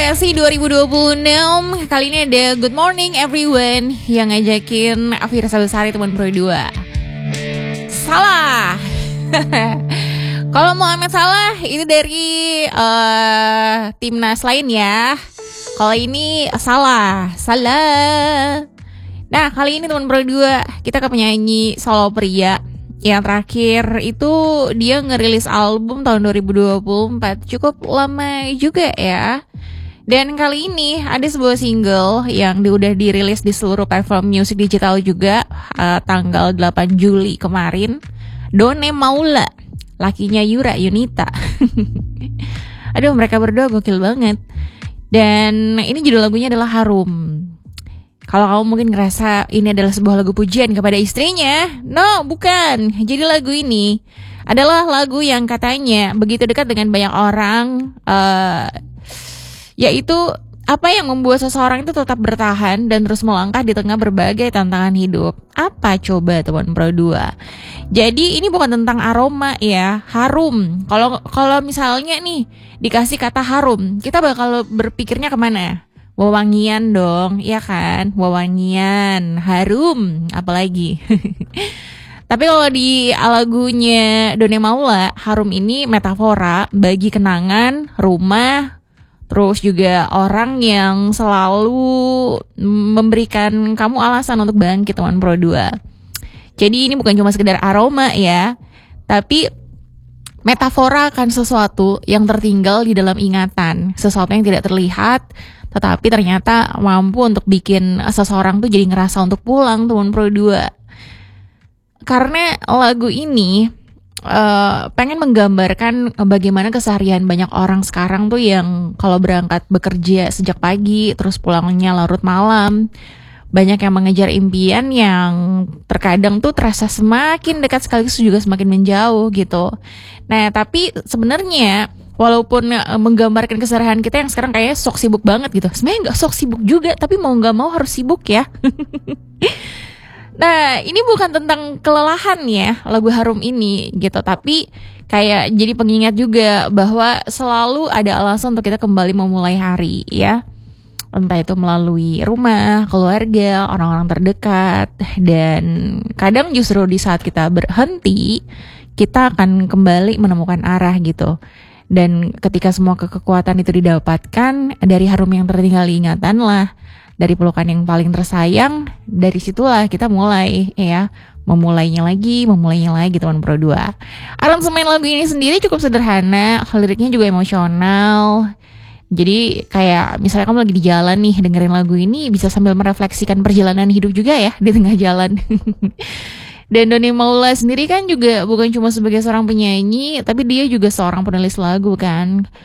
Selebrasi 2026. Kali ini ada Good Morning Everyone yang ngajakin Afira Sabesari teman Pro 2. Salah. Kalau Muhammad Salah itu dari timnas lain ya. Kalau ini salah. Nah, kali ini teman Pro 2 kita ke penyanyi solo pria. Yang terakhir itu dia ngerilis album tahun 2024. Cukup lama juga ya. Dan kali ini ada sebuah single yang udah dirilis di seluruh platform musik digital juga tanggal 8 Juli kemarin. Done Maula, lakinya Yura Yunita. Aduh, mereka berdua gokil banget. Dan ini judul lagunya adalah Harum. Kalau kamu mungkin ngerasa ini adalah sebuah lagu pujian kepada istrinya, no, bukan. Jadi lagu ini adalah lagu yang katanya begitu dekat dengan banyak orang, yaitu apa yang membuat seseorang itu tetap bertahan dan terus melangkah di tengah berbagai tantangan hidup. Apa coba teman Pro 2? Jadi ini bukan tentang aroma ya, harum. Kalau misalnya nih dikasih kata harum, kita bakal berpikirnya kemana? Wewangian dong, ya kan? Wewangian, harum, apalagi. Tapi kalau di lagunya Done Maula, harum ini metafora bagi kenangan, rumah, terus juga orang yang selalu memberikan kamu alasan untuk bangkit teman Pro 2. Jadi ini bukan cuma sekedar aroma ya, tapi metafora akan sesuatu yang tertinggal di dalam ingatan, sesuatu yang tidak terlihat, tetapi ternyata mampu untuk bikin seseorang tuh jadi ngerasa untuk pulang teman Pro 2. Karena lagu ini pengen menggambarkan bagaimana keseharian banyak orang sekarang tuh yang kalau berangkat bekerja sejak pagi terus pulangnya larut malam. Banyak yang mengejar impian yang terkadang tuh terasa semakin dekat sekaligus juga semakin menjauh gitu. Nah, tapi sebenarnya walaupun menggambarkan keseharian kita yang sekarang kayaknya sok sibuk banget gitu. Sebenarnya gak sok sibuk juga, tapi mau gak mau harus sibuk ya. Nah, ini bukan tentang kelelahan ya lagu Harum ini gitu. Tapi kayak jadi pengingat juga bahwa selalu ada alasan untuk kita kembali memulai hari ya. Entah itu melalui rumah, keluarga, orang-orang terdekat. Dan kadang justru di saat kita berhenti, kita akan kembali menemukan arah gitu. Dan ketika semua kekuatan itu didapatkan dari harum yang tertinggal ingatan lah, dari pelukan yang paling tersayang, dari situlah kita mulai ya, memulainya lagi teman Pro 2. Aransemen lagu ini sendiri cukup sederhana, liriknya juga emosional. Jadi kayak misalnya kamu lagi di jalan nih dengerin lagu ini, bisa sambil merefleksikan perjalanan hidup juga ya di tengah jalan. Dan Done Maula sendiri kan juga bukan cuma sebagai seorang penyanyi, tapi dia juga seorang penulis lagu kan.